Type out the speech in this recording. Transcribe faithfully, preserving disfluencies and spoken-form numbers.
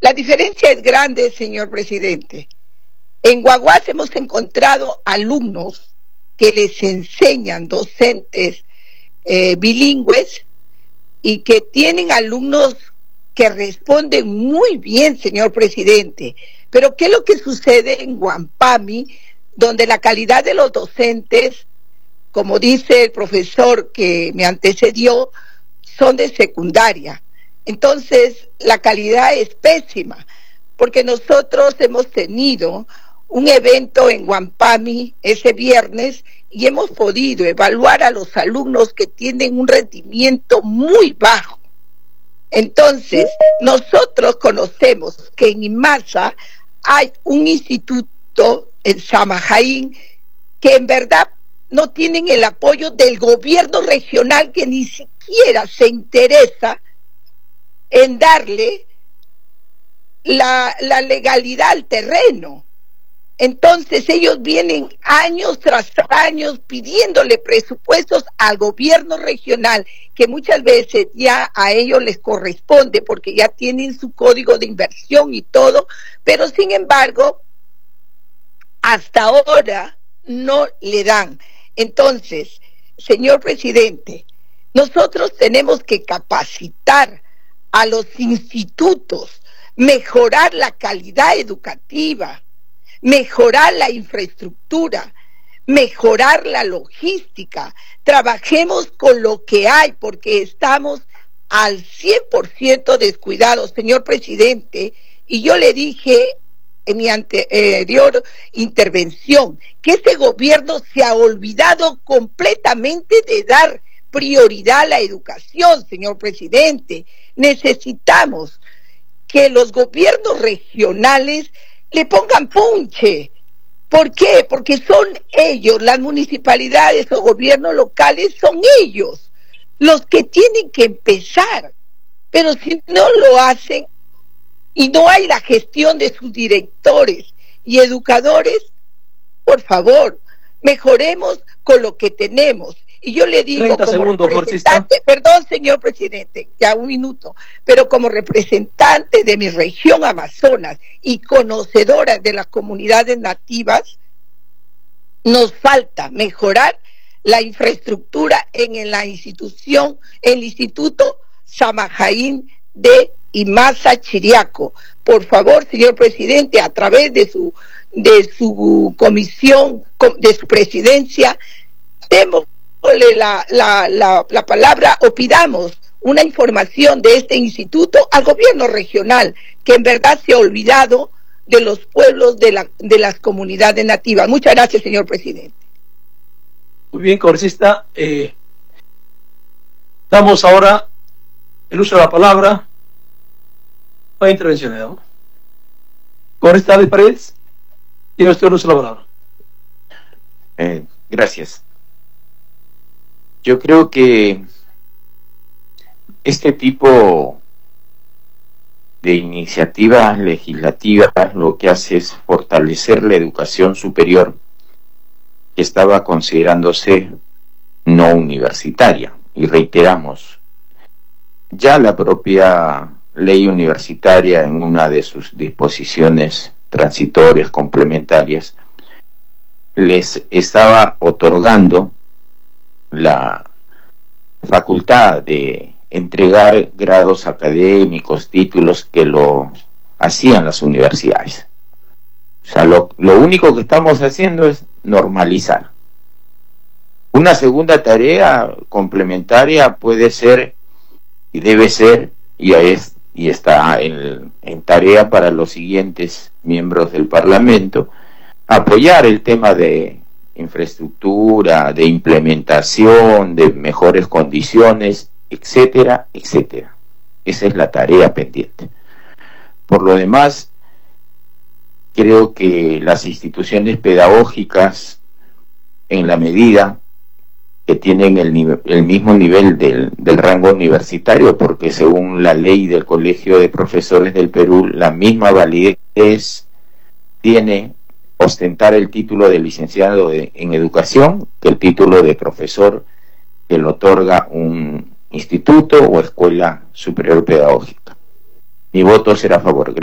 La diferencia es grande, señor presidente. En Guaguas hemos encontrado alumnos que les enseñan, docentes eh, bilingües, y que tienen alumnos que responden muy bien, señor presidente. Pero ¿qué es lo que sucede en Huampami, donde la calidad de los docentes, como dice el profesor que me antecedió, son de secundaria? Entonces, la calidad es pésima, porque nosotros hemos tenido un evento en Huampami ese viernes y hemos podido evaluar a los alumnos que tienen un rendimiento muy bajo. Entonces, nosotros conocemos que en Imasa hay un instituto, en Samajaín, que en verdad no tienen el apoyo del gobierno regional, que ni siquiera se interesa en darle la, la legalidad al terreno. Entonces ellos vienen años tras años pidiéndole presupuestos al gobierno regional, que muchas veces ya a ellos les corresponde porque ya tienen su código de inversión y todo, pero sin embargo hasta ahora no le dan. Entonces, señor presidente, nosotros tenemos que capacitar a los institutos, mejorar la calidad educativa, mejorar la infraestructura, mejorar la logística. Trabajemos con lo que hay, porque estamos al cien por ciento descuidados, señor presidente, y yo le dije en mi anterior intervención que este gobierno se ha olvidado completamente de dar prioridad a la educación, señor presidente. Necesitamos que los gobiernos regionales le pongan punche. ¿Por qué? Porque son ellos, las municipalidades o gobiernos locales, son ellos los que tienen que empezar. Pero si no lo hacen y no hay la gestión de sus directores y educadores, por favor, mejoremos con lo que tenemos. Y yo le digo, como segundos, representante, perdón, señor presidente, ya un minuto, pero como representante de mi región Amazonas y conocedora de las comunidades nativas, nos falta mejorar la infraestructura en la institución, el Instituto Samajaín de Imasa, Chiriaco. Por favor, señor presidente, a través de su de su comisión, de su presidencia, demos La, la, la, la palabra o pidamos una información de este instituto al gobierno regional, que en verdad se ha olvidado de los pueblos de, la, de las comunidades nativas. Muchas gracias, señor presidente. Muy bien, congresista. Eh, damos ahora el uso de la palabra para intervenciones, ¿no? Congresista de Paredes, tiene usted el uso de la palabra. Eh, gracias. Yo creo que este tipo de iniciativas legislativas lo que hace es fortalecer la educación superior, que estaba considerándose no universitaria. Y reiteramos, ya la propia ley universitaria, en una de sus disposiciones transitorias complementarias, les estaba otorgando la facultad de entregar grados académicos, títulos, que lo hacían las universidades. O sea, lo, lo único que estamos haciendo es normalizar. Una segunda tarea complementaria puede ser y debe ser, y, es, y está en, en tarea para los siguientes miembros del Parlamento, apoyar el tema de infraestructura, de implementación, de mejores condiciones, etcétera, etcétera. Esa es la tarea pendiente. Por lo demás, creo que las instituciones pedagógicas, en la medida que tienen el, nivel, el mismo nivel del, del rango universitario, porque según la ley del Colegio de Profesores del Perú, la misma validez tiene ostentar el título de licenciado de, en educación, que el título de profesor que lo otorga un instituto o escuela superior pedagógica. Mi voto será a favor.